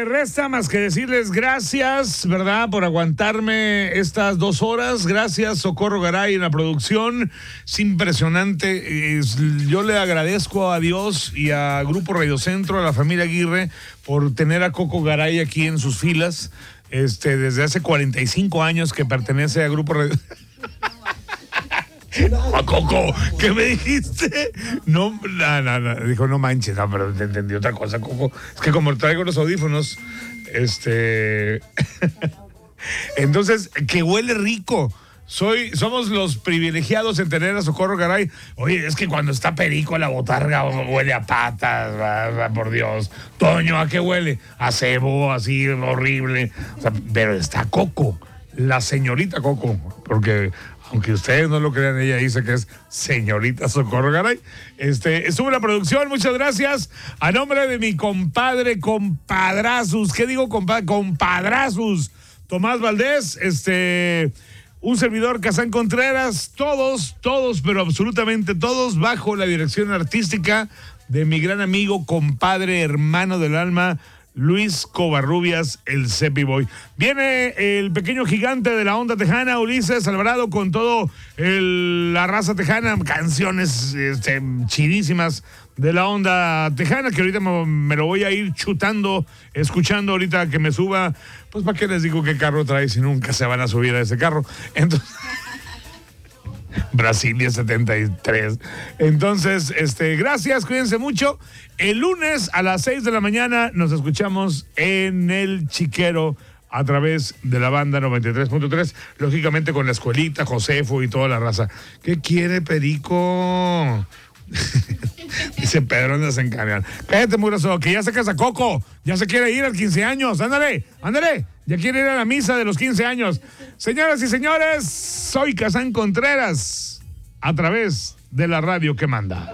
me resta más que decirles gracias, ¿verdad? Por aguantarme estas 2 horas. Gracias, Socorro Garay en la producción. Es impresionante. Yo le agradezco a Dios y a Grupo Radio Centro, a la familia Aguirre, por tener a Coco Garay aquí en sus filas. Desde hace 45 años que pertenece a Grupo Radio. A Coco, ¿qué me dijiste? No, dijo, no manches, no, pero te entendí otra cosa, Coco. Es que como traigo los audífonos, entonces, que huele rico. Somos los privilegiados en tener a Socorro Garay. Oye, es que cuando está perico la botarga huele a patas, por Dios. Toño, ¿a qué huele? A cebo, así, horrible. O sea, pero está Coco, la señorita Coco, porque aunque ustedes no lo crean, ella dice que es señorita Socorro Garay. Estuvo en la producción, muchas gracias. A nombre de mi compadrazus, ¿qué digo, compadrazus? Tomás Valdés, un servidor, Kazán Contreras, todos, pero absolutamente todos, bajo la dirección artística de mi gran amigo, compadre, hermano del alma, Luis Covarrubias, el Cepi Boy. Viene el pequeño gigante de la onda tejana, Ulises Alvarado, con todo la raza tejana, canciones chidísimas de la onda tejana, que ahorita me lo voy a ir chutando, escuchando ahorita que me suba. Pues para qué les digo qué carro trae si nunca se van a subir a ese carro. Entonces, Brasilia 73. Entonces, gracias, cuídense mucho. El lunes a las 6 de la mañana nos escuchamos en El Chiquero a través de la banda 93.3, lógicamente con la escuelita, Josefo y toda la raza. ¿Qué quiere, Perico? Dice Pedro, andas en camión. Cállate, mugroso, que ya se casa Coco, ya se quiere ir al 15 años. Ándale, ya quiere ir a la misa de los 15 años. Señoras y señores, soy Kazán Contreras a través de la radio que manda.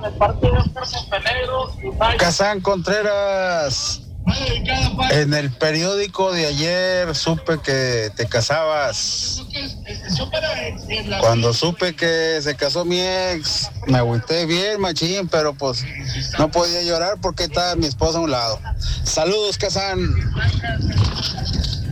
Kazán Contreras, en el periódico de ayer supe que te casabas. Cuando supe que se casó mi ex, me agüité bien, machín, pero pues no podía llorar porque estaba mi esposa a un lado. Saludos, Kazán.